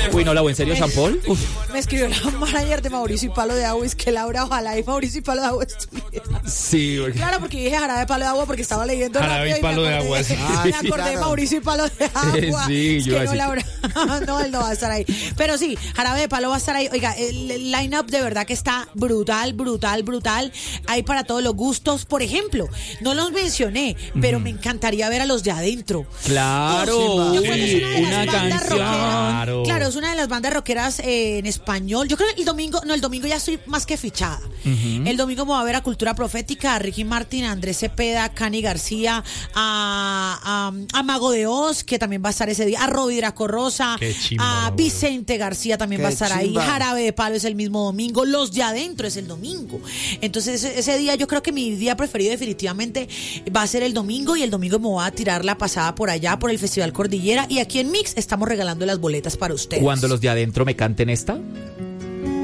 Uy, no, ¿en serio, San Paul? Uf. Me escribió la manager de Mauricio y Palo de Agua, es que Laura, ojalá y Mauricio y Palo de Agua estuviera. Sí, porque... Claro, porque dije Jarabe de Palo de Agua porque estaba leyendo Jarabe rápido y Palo me de acordé, Agua, sí. me acordé de Mauricio y Palo de Agua. Sí, es yo que así. no, Laura, no, él no va a estar ahí. Pero sí, Jarabe de Palo va a estar ahí. Oiga, el line-up de verdad que está brutal, brutal, brutal. Hay para todos los gustos. Por ejemplo, no los mencioné, pero me encantaría ver a los de adentro. Claro, Yo creo que es una de una las bandas canción. rockeras. Claro, es una de las bandas rockeras en español. Yo creo que el domingo ya estoy más que fichada. El domingo me voy a ver a Cultura Profética, a Ricky Martin, a Andrés Cepeda, a Cani García, a Mago de Oz, que también va a estar ese día, a Roby Draco Rosa, Qué chimba, a Vicente García también va a estar ahí, Jarabe de Palo es el mismo domingo, Los de Adentro es el domingo. Entonces ese día yo creo que mi día preferido definitivamente va a ser el domingo, y el domingo me voy a tirar la pasada por allá por el Festival Cordillera, y aquí en Mix estamos regalando las boletas para ustedes. Cuando los de adentro me canten esta.